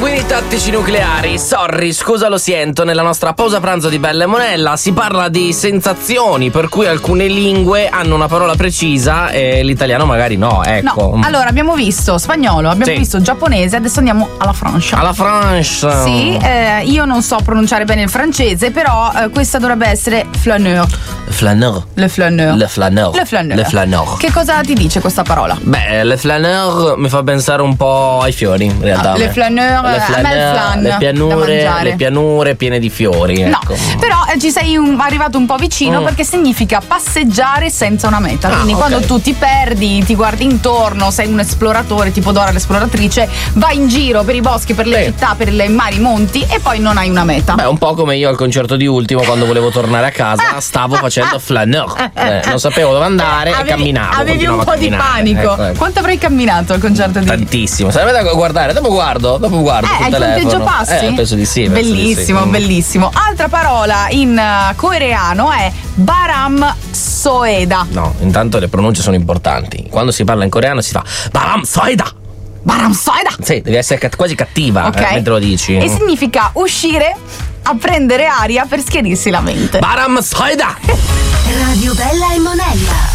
Pinguini tattici nucleari. Sorry, scusa lo siento. Nella nostra pausa pranzo di Bella e Monella si parla di sensazioni, per cui alcune lingue hanno una parola precisa e l'italiano magari no, ecco. No, allora abbiamo visto spagnolo, abbiamo visto giapponese, adesso andiamo alla Francia. Alla Francia. Sì, io non so pronunciare bene il francese, però questa dovrebbe essere flaneur. Flaneur. Le flaneur. Le flaneur. Le flaneur. Le flaneur. Che cosa ti dice questa parola? Beh, le flaneur mi fa pensare un po' ai fiori, in realtà. Le flaneur, a me il flan le pianure piene di fiori, ecco. No, però ci sei arrivato un po' vicino perché significa passeggiare senza una meta. Quindi quando tu ti perdi, ti guardi intorno, sei un esploratore, tipo Dora l'esploratrice, vai in giro per i boschi, per le città, per le mari, monti e poi non hai una meta. Beh, un po' come io al concerto di Ultimo, quando volevo tornare a casa, stavo facendo flaneur. Non sapevo dove andare e camminavo. Avevi un po' di panico. Ecco. Quanto avrai camminato al concerto di Tantissimo. Sarebbe da guardare. Dopo guardo sul hai il telefono. conteggio passi? Penso di sì. Bellissimo, bellissimo. Altra parola in coreano è Baram Soeda. No, intanto le pronunce sono importanti. Quando si parla in coreano si fa Baram Soeda. Baram Soeda. Sì, devi essere quasi cattiva mentre lo dici. E significa uscire a prendere aria per schiarirsi la mente. Baram Soeda. Radio Bella e Monella.